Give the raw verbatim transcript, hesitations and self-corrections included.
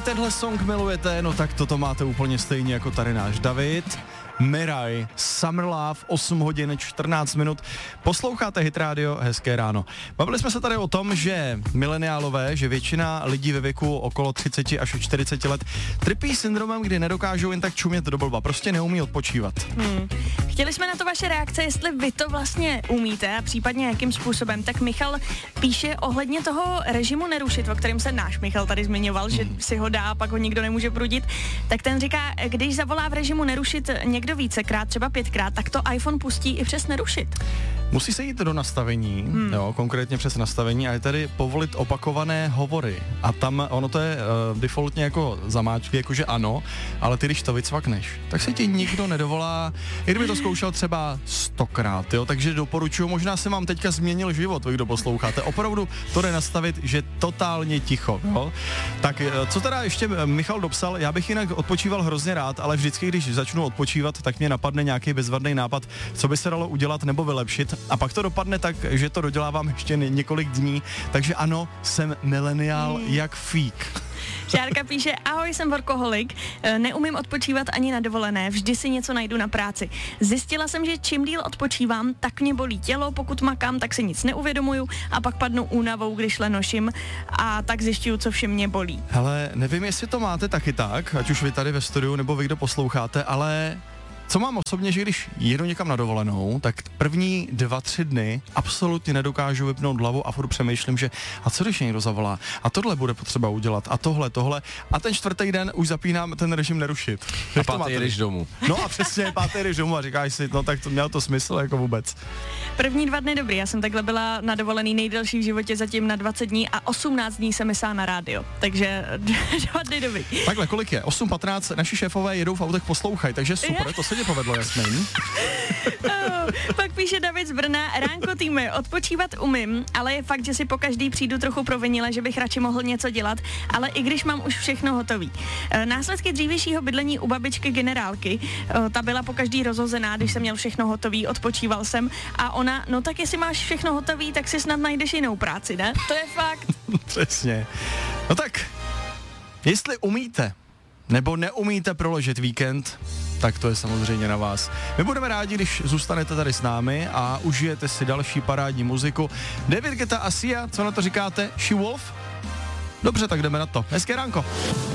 tenhle song milujete, no tak toto máte úplně stejně jako tady náš David. Mirai, Summer Love, osm hodin čtrnáct minut. Posloucháte Hit Radio, hezké ráno. Bavili jsme se tady o tom, že mileniálové, že většina lidí ve věku okolo třicet až čtyřicet let trpí syndromem, kdy nedokážou jen tak čumět do blba, prostě neumí odpočívat. Hmm. Chtěli jsme na to vaše reakce, jestli vy to vlastně umíte a případně jakým způsobem. Tak Michal píše ohledně toho režimu nerušit, o kterém se náš Michal tady zmiňoval, hmm. že si ho dá a pak ho nikdo nemůže prudit. Tak ten říká, když zavolá v režimu nerušit někdo vícekrát, třeba pětkrát, tak to iPhone pustí i přes nerušit. Musí se jít do nastavení, hmm. jo, konkrétně přes nastavení a je tady povolit opakované hovory. A tam ono to je uh, defaultně jako zamáčky, jakože ano, ale ty když to vycvakneš, tak se ti nikdo nedovolá, i kdyby to zkoušel třeba stokrát, jo, takže doporučuji, možná se vám teďka změnil život, vy kdo posloucháte, opravdu to jde nastavit, že totálně ticho, jo. Tak co teda ještě Michal dopsal, já bych jinak odpočíval hrozně rád, ale vždycky, když začnu odpočívat, tak mě napadne nějaký bezvadný nápad, co by se dalo udělat nebo vylepšit a pak to dopadne tak, že to dodělávám ještě několik dní, takže ano, jsem mileniál mm. jak fík. Šárka píše, ahoj, jsem workoholik, neumím odpočívat ani na dovolené, vždy si něco najdu na práci. Zjistila jsem, že čím díl odpočívám, tak mě bolí tělo, pokud makám, tak si nic neuvědomuju a pak padnu únavou, když lenoším a tak zjišťuju, co vše mě bolí. Hele, nevím, jestli to máte taky tak, ať už vy tady ve studiu nebo vy, kdo posloucháte, ale co mám osobně, že když jedu někam na dovolenou, tak první dva, tři dny absolutně nedokážu vypnout hlavu a furt přemýšlím, že a co když někdo zavolá a tohle bude potřeba udělat a tohle, tohle a ten čtvrtý den už zapínám ten režim nerušit. A pátý jdeš domů. No a přesně, pátý jdeš domů a říkáš si, no tak to mělo to smysl jako vůbec. První dva dny dobrý, já jsem takhle byla na dovolený nejdelší v životě zatím na dvacet dní a osmnáct dní jsem myslela na rádio, takže dva dny dobrý. Takhle, kolik je? osm patnáct, naši šéfové jedou v autech, poslouchají, takže super, to se tě povedlo, Jasmin. Oh, pak píše David z Brna, ránko týmy, odpočívat umím, ale je fakt, že si po každý přijdu trochu provinile, že bych radši mohl něco dělat, ale i když mám už všechno hotový. E, následky dřívějšího bydlení u babičky generálky, e, ta byla po každý rozhozená, když jsem měl všechno hotový, odpočíval jsem a ona, no tak jestli máš všechno hotový, tak si snad najdeš jinou práci, ne? To je fakt. Přesně. No tak, jestli umíte, nebo neumíte proložit víkend, tak to je samozřejmě na vás. My budeme rádi, když zůstanete tady s námi a užijete si další parádní muziku. David Guetta a Sia, co na to říkáte? She Wolf? Dobře, tak jdeme na to. Hezké ránko.